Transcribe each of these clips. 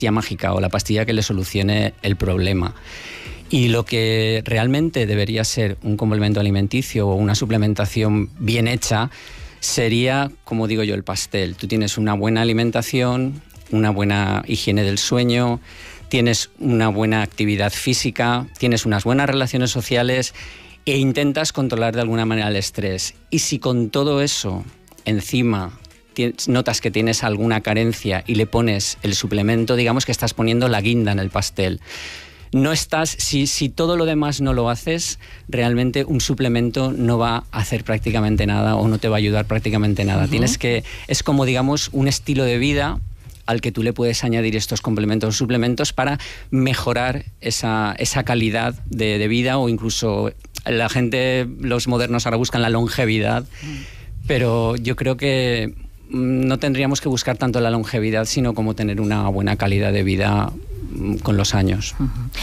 pastilla mágica o la pastilla que le solucione el problema. Y lo que realmente debería ser un complemento alimenticio o una suplementación bien hecha sería, como digo yo, el pastel. Tú tienes una buena alimentación, una buena higiene del sueño, tienes una buena actividad física, tienes unas buenas relaciones sociales e intentas controlar de alguna manera el estrés. Y si con todo eso encima notas que tienes alguna carencia y le pones el suplemento, digamos que estás poniendo la guinda en el pastel. No estás, si todo lo demás no lo haces, realmente un suplemento no va a hacer prácticamente nada o no te va a ayudar prácticamente nada. Es como, digamos, un estilo de vida al que tú le puedes añadir estos complementos o suplementos para mejorar esa calidad de vida, o incluso los modernos ahora buscan la longevidad, pero yo creo que no tendríamos que buscar tanto la longevidad, sino como tener una buena calidad de vida con los años.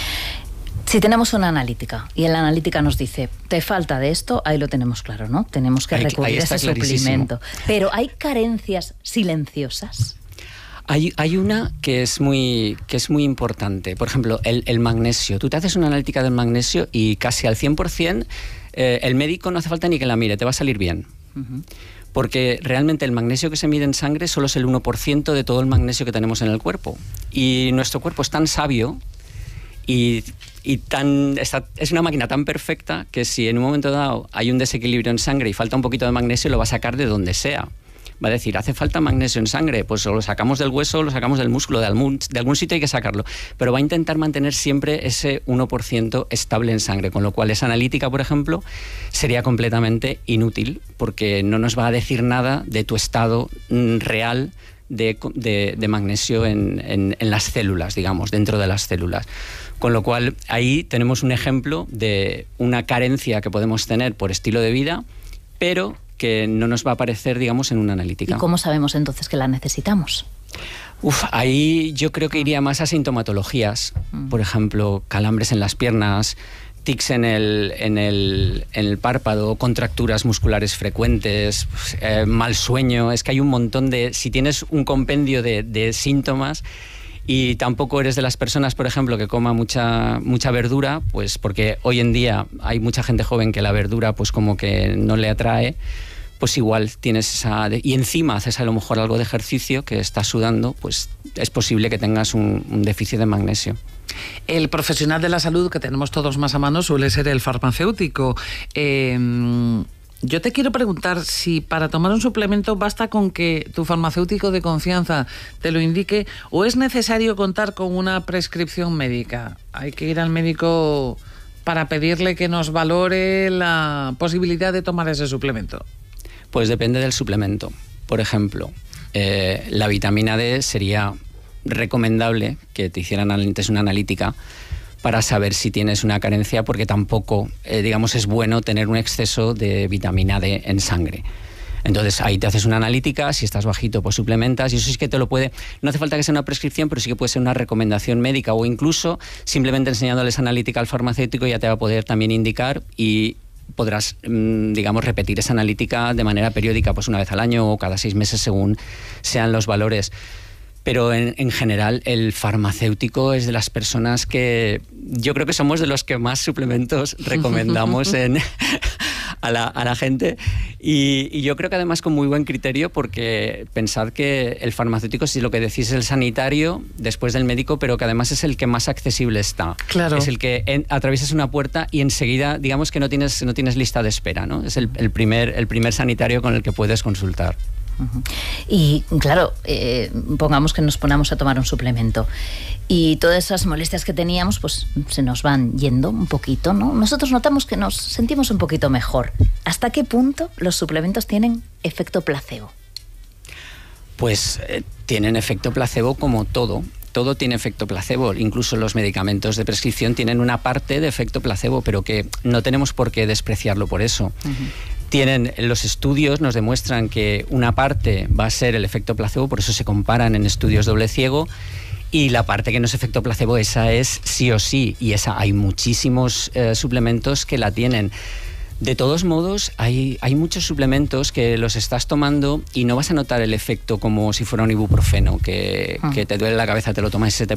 Si tenemos una analítica y en la analítica nos dice, te falta de esto, ahí lo tenemos claro, ¿no? Tenemos que recurrir a ese suplemento. Pero ¿hay carencias silenciosas? Hay una que es muy importante. Por ejemplo, el magnesio. Tú te haces una analítica del magnesio y casi al 100% el médico no hace falta ni que la mire, te va a salir bien. Porque realmente el magnesio que se mide en sangre solo es el 1% de todo el magnesio que tenemos en el cuerpo. Y nuestro cuerpo es tan sabio y es una máquina tan perfecta que si en un momento dado hay un desequilibrio en sangre y falta un poquito de magnesio, lo va a sacar de donde sea. Va a decir, hace falta magnesio en sangre, pues o lo sacamos del hueso o lo sacamos del músculo, de algún sitio hay que sacarlo. Pero va a intentar mantener siempre ese 1% estable en sangre, con lo cual esa analítica, por ejemplo, sería completamente inútil, porque no nos va a decir nada de tu estado real de magnesio en las células, digamos, dentro de las células. Con lo cual, ahí tenemos un ejemplo de una carencia que podemos tener por estilo de vida, pero que no nos va a aparecer, digamos, en una analítica. ¿Y cómo sabemos entonces que la necesitamos? Ahí yo creo que iría más a sintomatologías. Por ejemplo, calambres en las piernas, tics en el párpado, contracturas musculares frecuentes, mal sueño. Es que hay un montón de... Si tienes un compendio de síntomas y tampoco eres de las personas, por ejemplo, que coma mucha verdura, pues porque hoy en día hay mucha gente joven que la verdura pues como que no le atrae, pues igual tienes esa... Y encima haces a lo mejor algo de ejercicio, que estás sudando, pues es posible que tengas un déficit de magnesio. El profesional de la salud que tenemos todos más a mano suele ser el farmacéutico. Yo te quiero preguntar si para tomar un suplemento basta con que tu farmacéutico de confianza te lo indique, o es necesario contar con una prescripción médica. Hay que ir al médico para pedirle que nos valore la posibilidad de tomar ese suplemento. Pues depende del suplemento. Por ejemplo, la vitamina D sería recomendable que te hicieran antes una analítica para saber si tienes una carencia, porque tampoco, digamos, es bueno tener un exceso de vitamina D en sangre. Entonces ahí te haces una analítica, si estás bajito pues suplementas, y eso sí que te lo puede, no hace falta que sea una prescripción, pero sí que puede ser una recomendación médica, o incluso simplemente enseñándoles analítica al farmacéutico ya te va a poder también indicar, y podrás, digamos, repetir esa analítica de manera periódica, pues una vez al año o cada 6 meses según sean los valores. Pero en general el farmacéutico es de las personas que yo creo que somos de los que más suplementos recomendamos a la gente, y yo creo que además con muy buen criterio, porque pensad que el farmacéutico, si lo que decís, es el sanitario después del médico, pero que además es el que más accesible está. Claro. Es el que atraviesas una puerta y enseguida, digamos que no tienes lista de espera, ¿no? Es el primer sanitario con el que puedes consultar. Y claro, pongamos que nos ponamos a tomar un suplemento y todas esas molestias que teníamos pues se nos van yendo un poquito, ¿no? Nosotros notamos que nos sentimos un poquito mejor. ¿Hasta qué punto los suplementos tienen efecto placebo? Pues tienen efecto placebo como todo. Todo tiene efecto placebo, incluso los medicamentos de prescripción tienen una parte de efecto placebo, pero que no tenemos por qué despreciarlo por eso. Los estudios nos demuestran que una parte va a ser el efecto placebo, por eso se comparan en estudios doble ciego, y la parte que no es efecto placebo, esa es sí o sí, y esa hay muchísimos suplementos que la tienen. De todos modos, hay muchos suplementos que los estás tomando y no vas a notar el efecto como si fuera un ibuprofeno, que te duele la cabeza, te lo tomas y se te